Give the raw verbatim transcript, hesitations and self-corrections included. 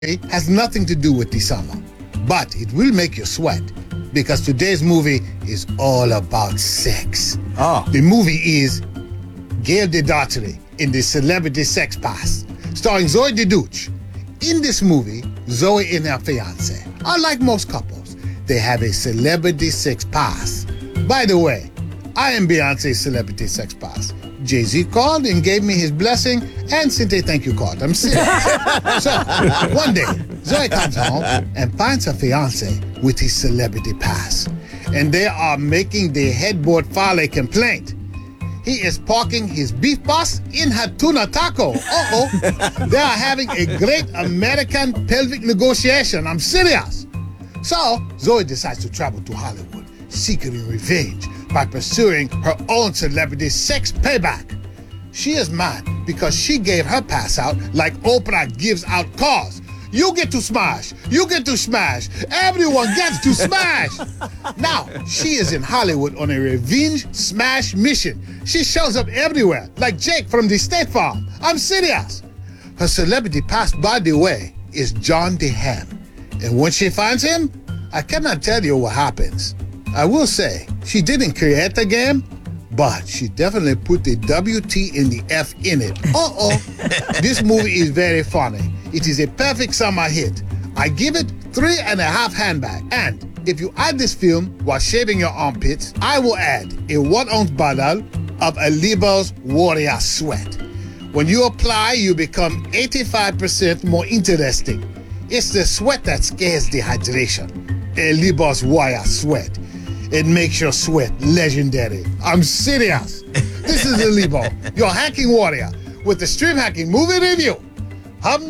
has nothing to do with the summer, but it will make you sweat because today's movie is all about sex. Oh. The movie is Gail DeDaughtry in the Celebrity Sex Pass, starring Zoe DeDuch. In this movie, Zoe and her fiance, unlike most couples, they have a Celebrity Sex Pass. By the way, I am Beyonce's Celebrity Sex Pass. Jay-Z called and gave me his blessing and sent a thank you card. I'm serious. So, one day, Zoe comes home and finds her fiance with his celebrity pass. And they are making the headboard file a complaint. He is parking his beef bus in her tuna taco. Uh-oh. They are having a great American pelvic negotiation. I'm serious. So, Zoe decides to travel to Hollywood, seeking revenge by pursuing her own celebrity sex payback. She is mad because she gave her pass out like Oprah gives out cars. You get to smash. You get to smash. Everyone gets to smash. Now, she is in Hollywood on a revenge smash mission. She shows up everywhere, like Jake from the State Farm. I'm serious. Her celebrity pass, by the way, is John DeHaan. And when she finds him, I cannot tell you what happens. I will say, she didn't create the game, but she definitely put the W T and the F in it. Uh-oh. This movie is very funny. It is a perfect summer hit. I give it three and a half handbag. And if you add this film while shaving your armpits, I will add a one-ounce bottle of Alibo's Warrior Sweat. When you apply, you become eighty-five percent more interesting. It's the sweat that scares dehydration. Alibo's Warrior Sweat. It makes your sweat legendary. I'm serious. This is Alibo, your hacking warrior, with the Stream Hacking Movie Review. Hum